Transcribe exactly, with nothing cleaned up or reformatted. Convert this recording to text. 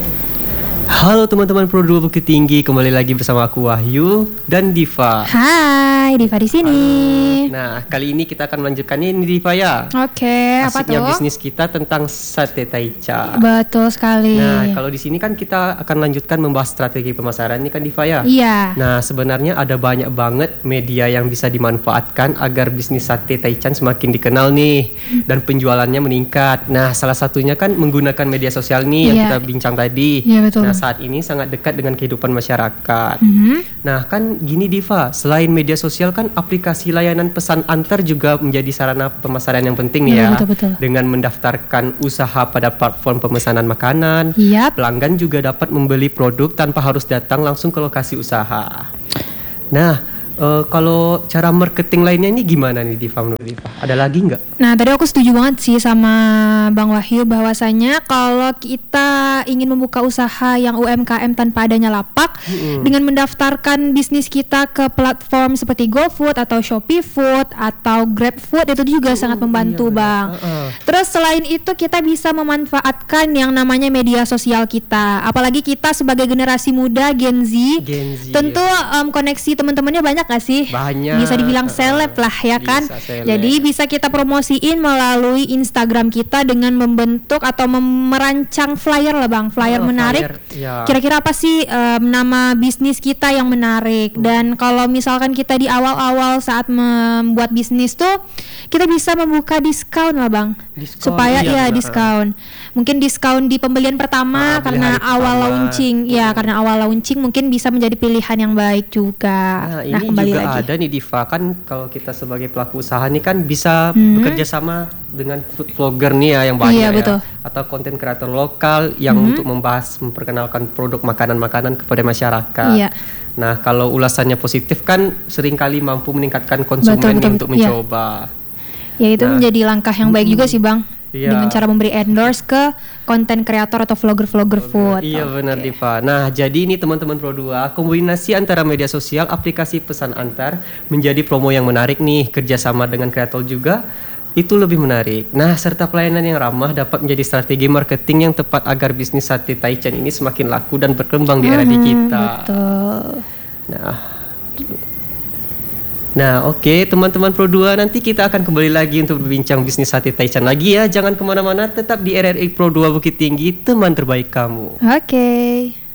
Halo teman-teman Pro dua Bukit Tinggi, kembali lagi bersama aku Wahyu dan Diva. Hai, Diva di sini. Halo. Nah, kali ini kita akan melanjutkan ini Diva ya. Oke, apa tuh? Asiknya bisnis kita tentang sate Taicha. Betul sekali. Nah, kalau di sini kan kita akan lanjutkan membahas strategi pemasaran ini kan Diva ya. Iya. Nah, sebenarnya ada banyak banget media yang bisa dimanfaatkan agar bisnis sate Taichan semakin dikenal nih dan penjualannya meningkat. Nah, salah satunya kan menggunakan media sosial nih yang Iya. kita bincang tadi. Iya, betul. Nah, saat ini sangat dekat dengan kehidupan masyarakat. Mhm. Nah, kan gini Diva, selain media sosial kan aplikasi layanan pesan antar juga menjadi sarana pemasaran yang penting nih Iya, ya. betul-betul. Dengan mendaftarkan usaha pada platform pemesanan makanan, Yap. pelanggan juga dapat membeli produk tanpa harus datang langsung ke lokasi usaha. Nah, Uh, kalau cara marketing lainnya ini gimana nih Diva menurut Diva? Ada lagi nggak? Nah, tadi aku setuju banget sih sama Bang Wahyu bahwasanya kalau kita ingin membuka usaha yang U M K M tanpa adanya lapak, Hmm. dengan mendaftarkan bisnis kita ke platform seperti GoFood atau Shopee Food atau GrabFood itu juga sangat membantu, iya, Bang. uh-uh. Terus selain itu kita bisa memanfaatkan yang namanya media sosial kita. Apalagi kita sebagai generasi muda Gen Z, Gen Z, tentu ya. um, koneksi teman-temannya banyak gak sih? Banyak. Bisa dibilang seleb lah ya Bisa kan? seleb. Jadi bisa kita promosiin melalui Instagram kita dengan membentuk atau mem- merancang flyer lah Bang, flyer Oh, menarik. flyer, ya. Kira-kira apa sih um, nama bisnis kita yang menarik? Hmm. Dan kalau misalkan kita di awal-awal saat membuat bisnis tuh kita bisa membuka diskon lah Bang. Diskon, Supaya iya, ya benar. diskon. Mungkin diskon di pembelian Ah, pertama beli karena hari awal pertama. launching. Ya, karena awal launching mungkin bisa menjadi pilihan yang baik juga. Nah, Nah, ini kembali juga lagi. ada nih Diva, kan kalau kita sebagai pelaku usaha nih kan bisa Hmm. bekerja sama dengan food vlogger nih ya yang banyak Iya, ya, betul. atau konten kreator lokal yang Hmm. untuk membahas memperkenalkan produk makanan-makanan kepada masyarakat. Iya. Nah, kalau ulasannya positif kan seringkali mampu meningkatkan konsumen Betul, betul, untuk betul. Iya. mencoba. Ya itu Nah. menjadi langkah yang baik juga sih Bang. Iya. Dengan cara memberi endorse ke konten kreator atau vlogger-vlogger food. Iya Oke. benar Diva. Nah, jadi ini teman-teman Pro dua, kombinasi antara media sosial, aplikasi pesan antar menjadi promo yang menarik nih, kerjasama dengan kreator juga itu lebih menarik. Nah, serta pelayanan yang ramah dapat menjadi strategi marketing yang tepat agar bisnis sate Taichan ini semakin laku dan berkembang di era Mhm, digital. Betul. Nah, Nah oke teman-teman Pro dua, nanti kita akan kembali lagi untuk berbincang bisnis sate Taichan lagi ya. Jangan kemana-mana, tetap di R R I Pro dua Bukit Tinggi, teman terbaik kamu. Oke.